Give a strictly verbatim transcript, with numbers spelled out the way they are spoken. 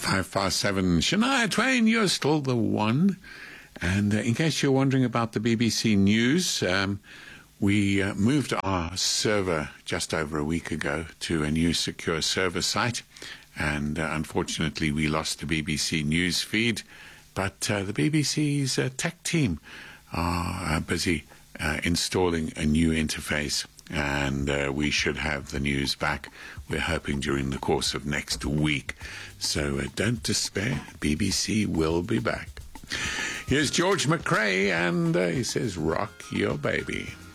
Five past seven. Shania Twain, you're still the one. And uh, in case you're wondering about the B B C News, um, we uh, moved our server just over a week ago to a new secure server site. And uh, unfortunately, we lost the B B C News feed. But uh, the B B C's uh, tech team are uh, busy uh, installing a new interface. And uh, we should have the news back, we're hoping, during the course of next week. So uh, don't despair, B B C will be back. Here's George McRae, and uh, he says, rock your baby.